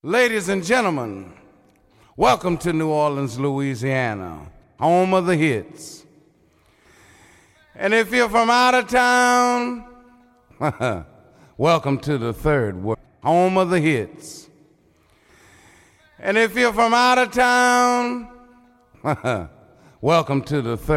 Ladies and gentlemen, welcome to New Orleans, Louisiana, home of the hits. And if you're from out of town, welcome to the third world, home of the hits. And if you're from out of town, welcome to the third